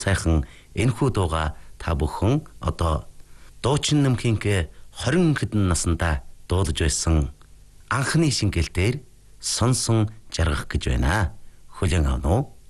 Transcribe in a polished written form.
Сайхан энэхүү дууга та бүхэн одоо Дуучин Нэмхийнхээ 20 хэдэн наснда дуулж байсан анхны шингээл дээр сонсон жаргах гэж байна. Хүлээн авах уу?